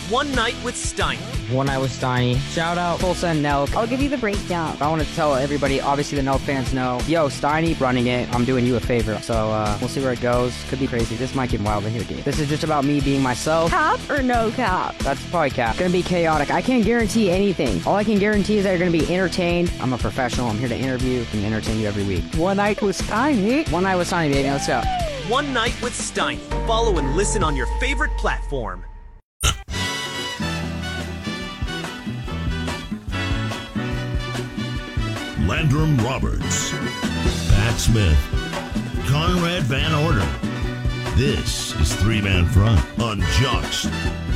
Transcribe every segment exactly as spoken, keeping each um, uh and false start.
One Night with Steiny. One Night with Steiny. Shout out Tulsa and Nelk. I'll give you the breakdown. I want to tell everybody, obviously the Nelk fans know, yo, Steiny running it, I'm doing you a favor. So uh, we'll see where it goes. Could be crazy. This might get wild in here, dude. This is just about me being myself. Cap or no cap? That's probably cap. Gonna be chaotic. I can't guarantee anything. All I can guarantee is that you're gonna be entertained. I'm a professional. I'm here to interview and entertain you every week. One Night with Steiny. One Night with Steiny, baby. Let's go. One Night with Steiny. Follow and listen on your favorite platform. Landrum Roberts, Pat Smith, Conrad Van Orden. This is Three Man Front on Jocks.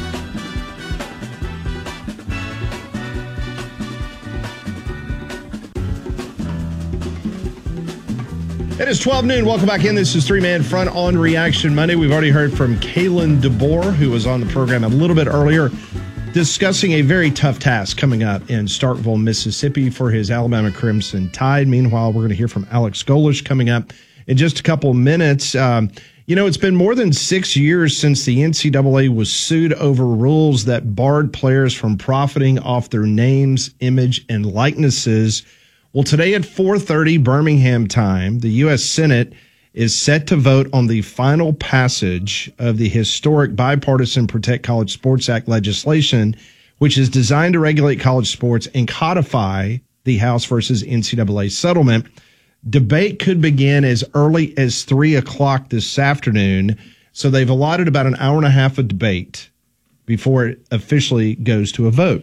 It is twelve noon. Welcome back in. This is Three Man Front on Reaction Monday. We've already heard from Kalen DeBoer, who was on the program a little bit earlier, discussing a very tough task coming up in Starkville, Mississippi for his Alabama Crimson Tide. Meanwhile, we're going to hear from Alex Golesh coming up in just a couple of minutes. Um, you know, it's been more than six years since the N C double A was sued over rules that barred players from profiting off their names, image, and likenesses. Well, today at four thirty Birmingham time, the U S Senate is set to vote on the final passage of the historic bipartisan Protect College Sports Act legislation, which is designed to regulate college sports and codify the House versus N C double A settlement. Debate could begin as early as three o'clock this afternoon, so they've allotted about an hour and a half of debate before it officially goes to a vote.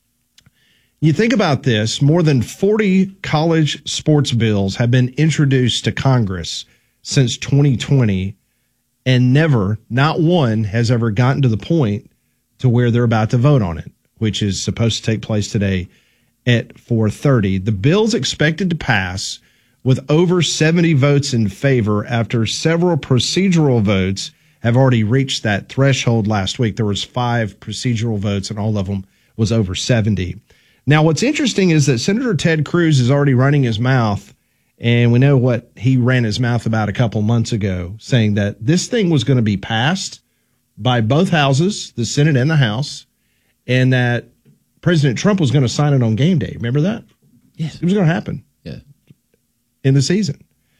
You think about this, more than forty college sports bills have been introduced to Congress since twenty twenty, and never, not one, has ever gotten to the point to where they're about to vote on it, which is supposed to take place today at four thirty. The bill's expected to pass with over seventy votes in favor after several procedural votes have already reached that threshold last week. There was five procedural votes, and all of them was over seventy. Now, what's interesting is that Senator Ted Cruz is already running his mouth, and we know what he ran his mouth about a couple months ago, saying that this thing was going to be passed by both houses, the Senate and the House, and that President Trump was going to sign it on game day. Remember that? Yes. It was going to happen. Yeah. In the season.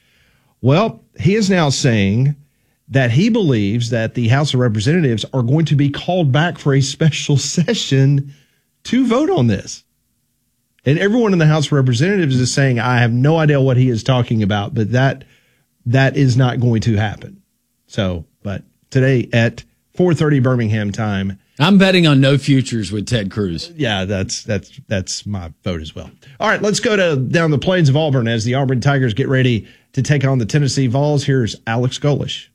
Well, he is now saying that he believes that the House of Representatives are going to be called back for a special session to vote on this. And everyone in the House of Representatives is saying, I have no idea what he is talking about, but that that is not going to happen. So, but today at four thirty Birmingham time. I'm betting on no futures with Ted Cruz. Yeah, that's that's that's my vote as well. All right, let's go to down the plains of Auburn as the Auburn Tigers get ready to take on the Tennessee Vols. Here's Alex Golesh.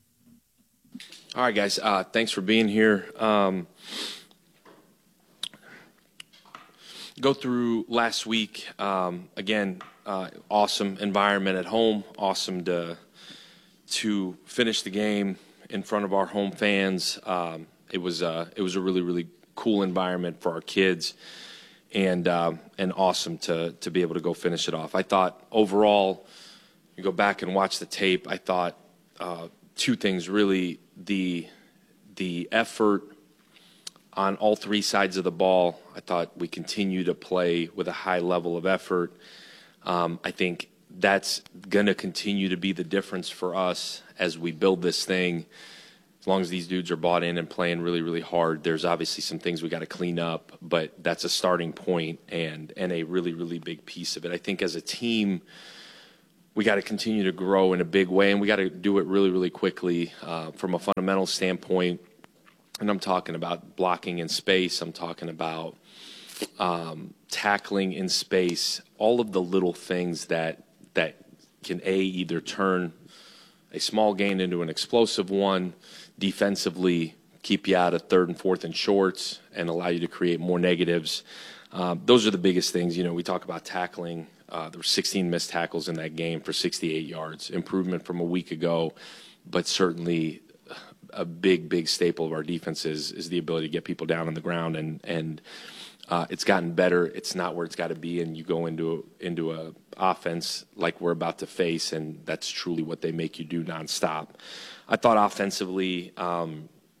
All right, guys. Uh, thanks for being here. Um, Go through last week. Um, again, uh, awesome environment at home. Awesome to to finish the game in front of our home fans. Um, it was uh, it was a really really cool environment for our kids, and uh, and awesome to to be able to go finish it off. I thought overall, you go back and watch the tape. I thought uh, two things really: the the effort on all three sides of the ball. I thought we continue to play with a high level of effort. Um, I think that's going to continue to be the difference for us as we build this thing. As long as these dudes are bought in and playing really, really hard, there's obviously some things we got to clean up, but that's a starting point and, and a really, really big piece of it. I think as a team, we got to continue to grow in a big way, and we got to do it really, really quickly uh, from a fundamental standpoint. And I'm talking about blocking in space. I'm talking about um, tackling in space. All of the little things that that can a either turn a small gain into an explosive one, defensively keep you out of third and fourth and shorts, and allow you to create more negatives. Um, those are the biggest things. You know, we talk about tackling. Uh, there were sixteen missed tackles in that game for sixty-eight yards, improvement from a week ago, but certainly a big, big staple of our defense is, is the ability to get people down on the ground, and and uh, it's gotten better. It's not where it's got to be, and you go into a, into a offense like we're about to face, and that's truly what they make you do nonstop. I thought offensively, um,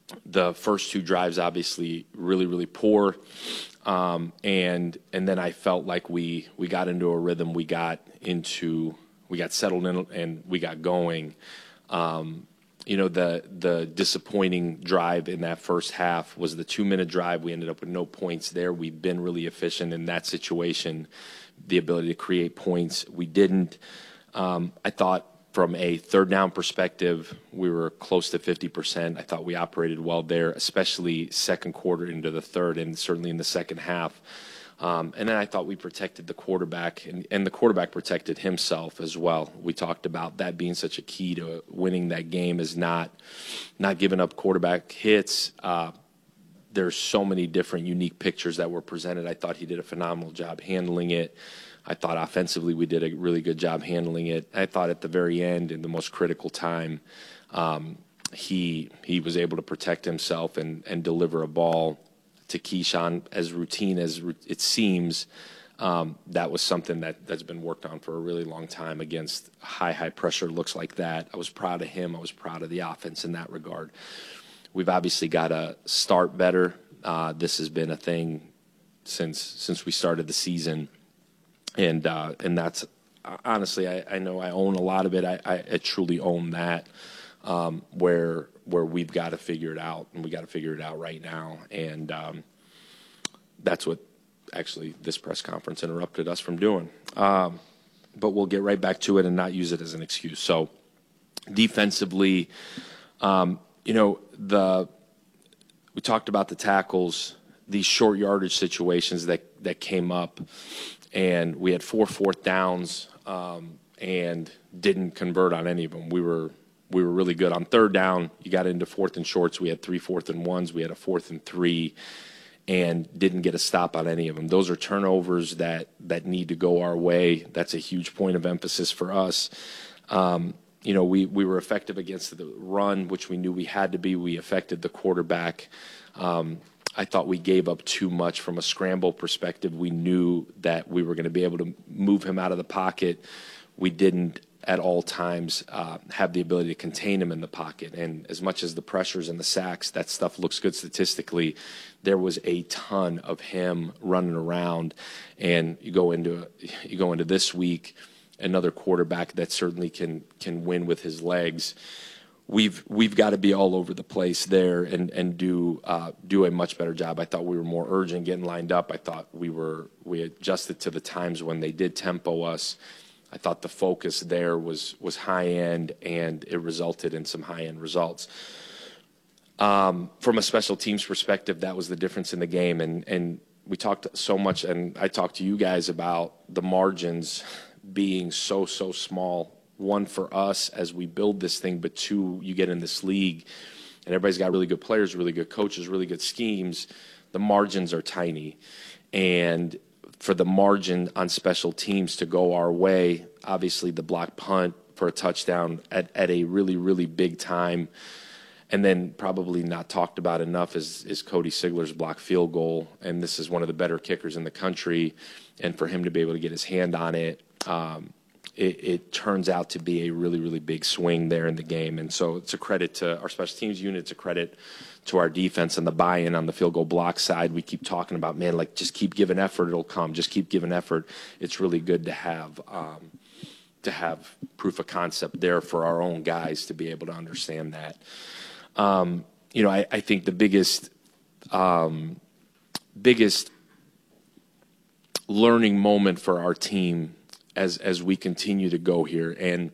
the first two drives, obviously, really, really poor. Um, and and then I felt like we we got into a rhythm. We got into we got settled in and we got going. Um, you know, the the disappointing drive in that first half was the two minute drive. We ended up with no points there. We've been really efficient in that situation, the ability to create points. We didn't. Um, I thought from a third down perspective, we were close to fifty percent. I thought we operated well there, especially second quarter into the third and certainly in the second half. Um, and then I thought we protected the quarterback, and, and the quarterback protected himself as well. We talked about that being such a key to winning that game, is not not giving up quarterback hits. Uh, there's so many different unique pictures that were presented. I thought he did a phenomenal job handling it. I thought offensively we did a really good job handling it. I thought at the very end, in the most critical time, um, he he was able to protect himself and, and deliver a ball to Keyshawn, as routine as it seems. Um, that was something that, that's been worked on for a really long time against high, high pressure looks like that. I was proud of him. I was proud of the offense in that regard. We've obviously got to start better. Uh, this has been a thing since since we started the season. And uh, and that's, honestly, I, I know I own a lot of it. I, I, I truly own that, um, where where we've got to figure it out, and we got to figure it out right now. And um, that's what actually this press conference interrupted us from doing. Um, but we'll get right back to it and not use it as an excuse. So defensively, um, you know, the we talked about the tackles, these short yardage situations that, that came up. And we had four fourth downs um, and didn't convert on any of them. We were we were really good on third down. You got into fourth and shorts. We had three fourth and ones. We had a fourth and three, and didn't get a stop on any of them. Those are turnovers that that need to go our way. That's a huge point of emphasis for us. Um, you know, we we were effective against the run, which we knew we had to be. We affected the quarterback. Um, I thought we gave up too much from a scramble perspective. We knew that we were going to be able to move him out of the pocket. We didn't at all times uh, have the ability to contain him in the pocket. And as much as the pressures and the sacks, that stuff looks good statistically, there was a ton of him running around. And you go into you go into this week, another quarterback that certainly can can win with his legs. We've we've got to be all over the place there and and do uh, do a much better job. I thought we were more urgent getting lined up. I thought we were we adjusted to the times when they did tempo us. I thought the focus there was was high end, and it resulted in some high end results. Um, from a special teams perspective, that was the difference in the game. And and we talked so much, and I talked to you guys about the margins being so so small. One, for us as we build this thing, but two, you get in this league and everybody's got really good players, really good coaches, really good schemes. The margins are tiny. And for the margin on special teams to go our way, obviously the block punt for a touchdown at, at a really, really big time. And then probably not talked about enough is, is Cody Sigler's block field goal. And this is one of the better kickers in the country. And for him to be able to get his hand on it, um, It, it turns out to be a really, really big swing there in the game. And so it's a credit to our special teams unit. It's a credit to our defense and the buy-in on the field goal block side. We keep talking about, man, like just keep giving effort. It'll come. Just keep giving effort. It's really good to have um, to have proof of concept there for our own guys to be able to understand that. Um, you know, I, I think the biggest um, biggest learning moment for our team as as we continue to go here, and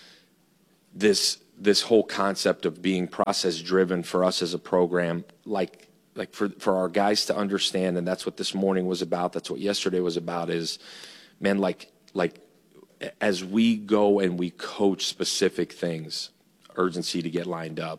this this whole concept of being process driven for us as a program, like like for for our guys to understand, and that's what this morning was about, that's what yesterday was about, is, man, like like as we go and we coach specific things, urgency to get lined up,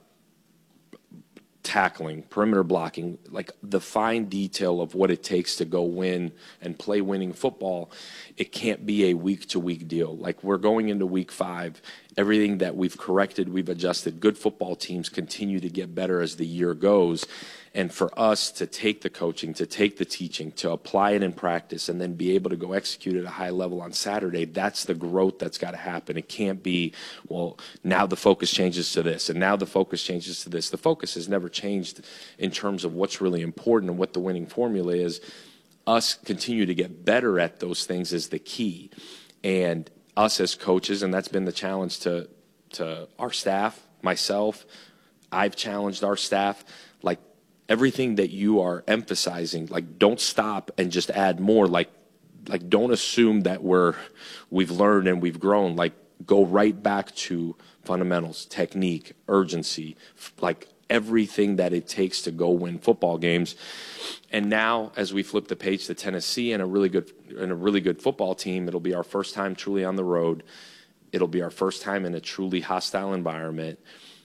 tackling, perimeter blocking, like the fine detail of what it takes to go win and play winning football, it can't be a week-to-week deal. Like we're going into week five, everything that we've corrected, we've adjusted. Good football teams continue to get better as the year goes. And for us to take the coaching, to take the teaching, to apply it in practice, and then be able to go execute at a high level on Saturday, that's the growth that's got to happen. It can't be, well, now the focus changes to this, and now the focus changes to this. The focus has never changed in terms of what's really important and what the winning formula is. Us continue to get better at those things is the key. And us as coaches, and that's been the challenge to, to our staff, myself, I've challenged our staff, like, everything that you are emphasizing, like, don't stop and just add more. Like, like don't assume that we're we've learned and we've grown. Like, go right back to fundamentals, technique, urgency, like everything that it takes to go win football games. And now, as we flip the page to Tennessee and a really good and a really good football team, it'll be our first time truly on the road. It'll be our first time in a truly hostile environment.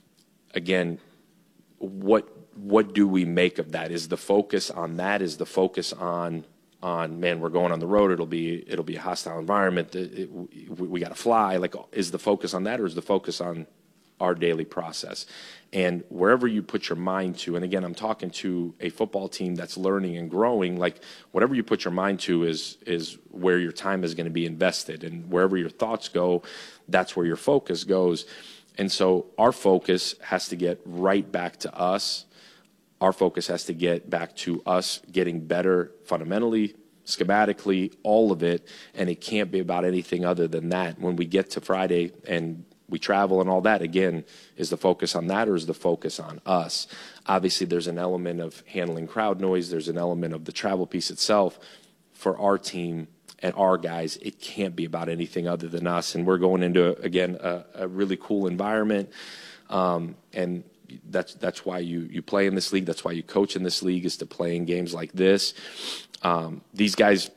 Again, what what do we make of that? Is the focus on that? Is the focus on on man, we're going on the road, it'll be it'll be a hostile environment, it, it, we, we got to fly? Like, is the focus on that, or is the focus on our daily process? And wherever you put your mind to, and again, I'm talking to a football team that's learning and growing, like, whatever you put your mind to is is where your time is going to be invested, and wherever your thoughts go, that's where your focus goes. And so our focus has to get right back to us. Our focus has to get back to us getting better fundamentally, schematically, all of it, and it can't be about anything other than that. When we get to Friday and we travel and all that, again, is the focus on that, or is the focus on us? Obviously, there's an element of handling crowd noise. There's an element of the travel piece itself. For our team and our guys, it can't be about anything other than us. And we're going into, again, a, a really cool environment, um, and That's that's why you, you play in this league. That's why you coach in this league, is to play in games like this. Um, these guys,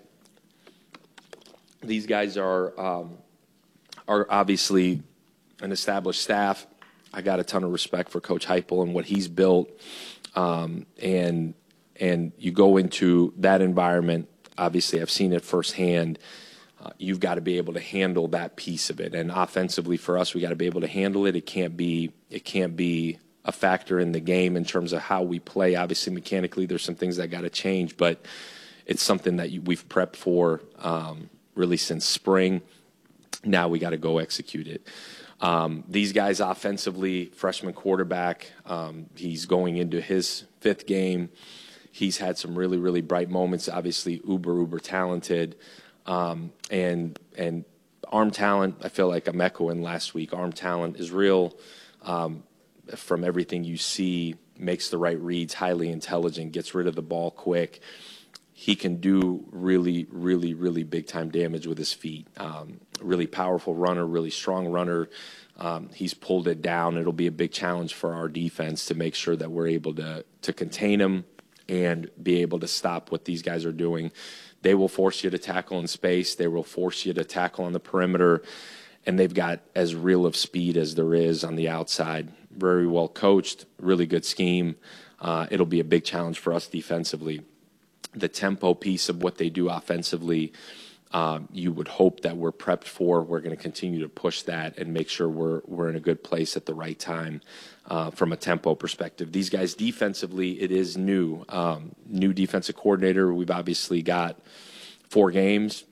these guys are um, are obviously an established staff. I got a ton of respect for Coach Heupel and what he's built. Um, and and you go into that environment. Obviously, I've seen it firsthand. Uh, you've got to be able to handle that piece of it. And offensively, for us, we got to be able to handle it. It can't be. It can't be. a factor in the game in terms of how we play. Obviously, mechanically, there's some things that got to change, but it's something that you, we've prepped for um, really since spring. Now we got to go execute it. Um, these guys offensively, freshman quarterback, um, he's going into his fifth game. He's had some really, really bright moments. Obviously, uber, uber talented, um, and and arm talent. I feel like I'm echoing last week. Arm talent is real. Um, from everything you see, makes the right reads, highly intelligent, gets rid of the ball quick. He can do really, really, really big-time damage with his feet. Um, really powerful runner, really strong runner. Um, he's pulled it down. It'll be a big challenge for our defense to make sure that we're able to to contain him and be able to stop what these guys are doing. They will force you to tackle in space. They will force you to tackle on the perimeter. And they've got as real of speed as there is on the outside. Very well coached, really good scheme. Uh, it'll be a big challenge for us defensively. The tempo piece of what they do offensively, um, you would hope that we're prepped for. We're going to continue to push that and make sure we're we're in a good place at the right time uh, from a tempo perspective. These guys defensively, it is new. Um, new defensive coordinator. We've obviously got four games.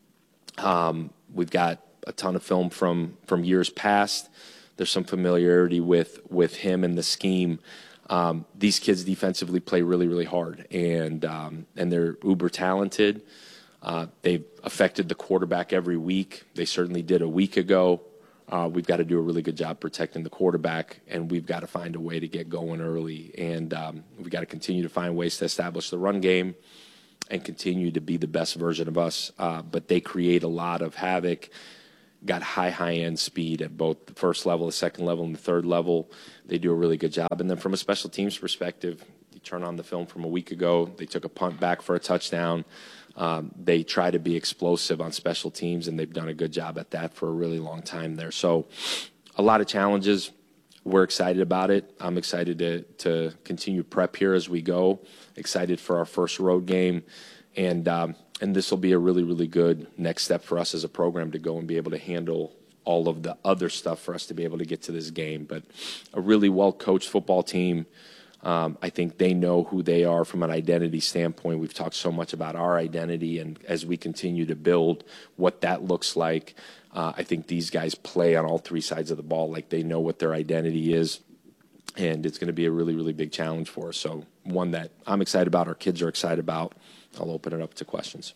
Um, we've got a ton of film from from years past. There's some familiarity with with him and the scheme. Um, these kids defensively play really, really hard, and um, and they're uber talented. Uh, they've affected the quarterback every week. They certainly did a week ago. Uh, we've got to do a really good job protecting the quarterback, and we've got to find a way to get going early. And um, we've got to continue to find ways to establish the run game and continue to be the best version of us. Uh, but they create a lot of havoc. Got high, high-end speed at both the first level, the second level, and the third level. They do a really good job. And then from a special teams perspective, you turn on the film from a week ago. They took a punt back for a touchdown. Um, they try to be explosive on special teams, and they've done a good job at that for a really long time there. So a lot of challenges. We're excited about it. I'm excited to, to continue prep here as we go. Excited for our first road game. And um, and this will be a really, really good next step for us as a program to go and be able to handle all of the other stuff for us to be able to get to this game. But a really well-coached football team. Um, I think they know who they are from an identity standpoint. We've talked so much about our identity, and as we continue to build what that looks like, uh, I think these guys play on all three sides of the ball like they know what their identity is, and it's going to be a really, really big challenge for us. So one that I'm excited about, our kids are excited about. I'll open it up to questions.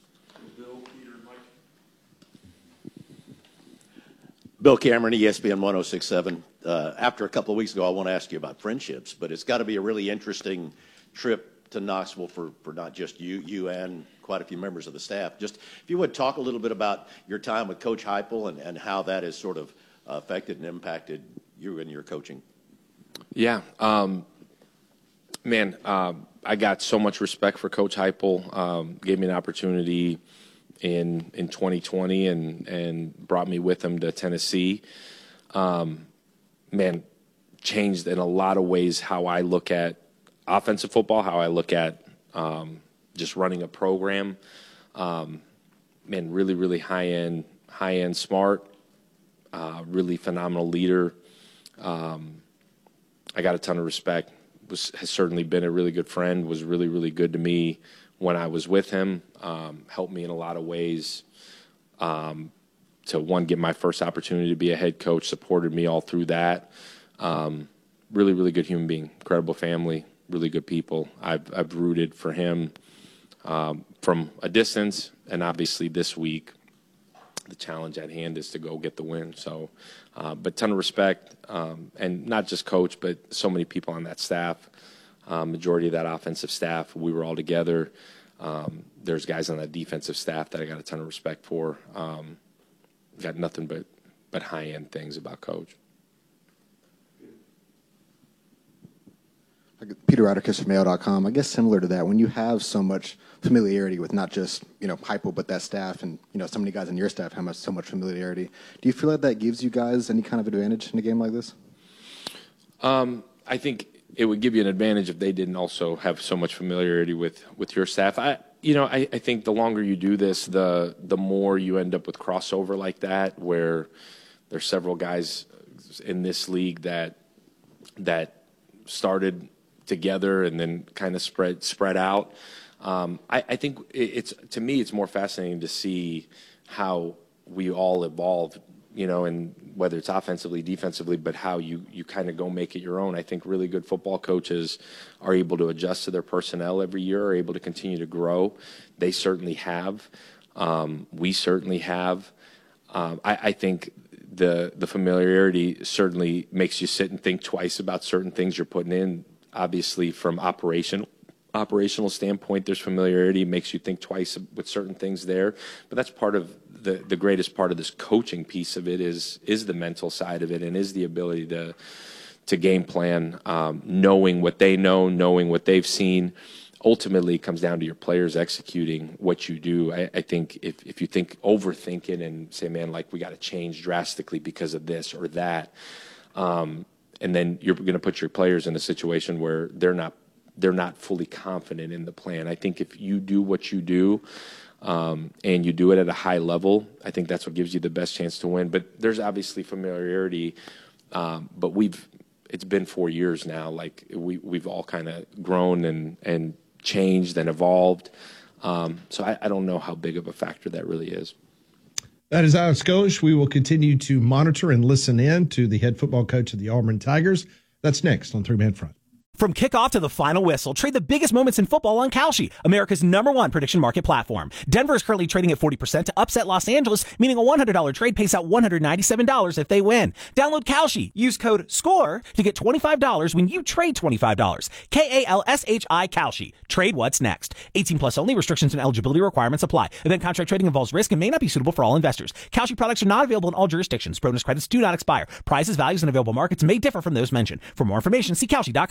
Bill Cameron, E S P N one oh six point seven. Uh, after a couple of weeks ago, I want to ask you about friendships, but it's got to be a really interesting trip to Knoxville for, for not just you, you and quite a few members of the staff. Just if you would talk a little bit about your time with Coach Heupel and, and how that has sort of uh, affected and impacted you and your coaching. Yeah, um, man, uh, I got so much respect for Coach Heupel. Um, gave me an opportunity in in twenty twenty and and brought me with him to Tennessee. Um, man, changed in a lot of ways how I look at offensive football, how I look at um, just running a program. Um, man, really, really high end, high end, smart, uh, really phenomenal leader. Um, I got a ton of respect. Was has certainly been a really good friend. Was really, really good to me when I was with him. Um, helped me in a lot of ways. Um, to one, get my first opportunity to be a head coach. Supported me all through that. Um, really, really good human being. Incredible family. Really good people. I've I've rooted for him um, from a distance, and obviously this week, the challenge at hand is to go get the win. So, uh, but ton of respect, um, and not just coach, but so many people on that staff. Um, majority of that offensive staff, we were all together. Um, there's guys on that defensive staff that I got a ton of respect for. Um, got nothing but but high end things about Coach. Peter Atticus from Mail dot com. I guess similar to that, when you have so much familiarity with not just, you know, Heupel, but that staff and, you know, so many guys on your staff have so much familiarity, do you feel like that gives you guys any kind of advantage in a game like this? Um, I think it would give you an advantage if they didn't also have so much familiarity with, with your staff. I, you know, I, I think the longer you do this, the the more you end up with crossover like that, where there's several guys in this league that that started together and then kind of spread spread out. Um, I, I think it's to me it's more fascinating to see how we all evolve, you know, and whether it's offensively, defensively, but how you you kind of go make it your own. I think really good football coaches are able to adjust to their personnel every year, are able to continue to grow. They certainly have. Um, we certainly have. Um, I, I think the the familiarity certainly makes you sit and think twice about certain things you're putting in. Obviously, from operational operational standpoint, there's familiarity, makes you think twice with certain things there. But that's part of the the greatest part of this coaching piece of it is is the mental side of it, and is the ability to to game plan, um, knowing what they know, knowing what they've seen. Ultimately, it comes down to your players executing what you do. I, I think if, if you think overthink it and say, man, like we got to change drastically because of this or that, um, and then you're going to put your players in a situation where they're not they're not fully confident in the plan. I think if you do what you do um, and you do it at a high level, I think that's what gives you the best chance to win. But there's obviously familiarity, um, but we've it's been four years now. Like we we've all kind of grown and and changed and evolved. Um, so I, I don't know how big of a factor that really is. That is Alex Gosch. We will continue to monitor and listen in to the head football coach of the Auburn Tigers. That's next on Three Man Front. From kickoff to the final whistle, trade the biggest moments in football on Kalshi, America's number one prediction market platform. Denver is currently trading at forty percent to upset Los Angeles, meaning a one hundred dollars trade pays out one hundred ninety-seven dollars if they win. Download Kalshi. Use code SCORE to get twenty-five dollars when you trade twenty-five dollars. K A L S H I Kalshi. Trade what's next. eighteen plus only. Restrictions and eligibility requirements apply. Event contract trading involves risk and may not be suitable for all investors. Kalshi products are not available in all jurisdictions. Bonus credits do not expire. Prices, values, and available markets may differ from those mentioned. For more information, see Kalshi dot com.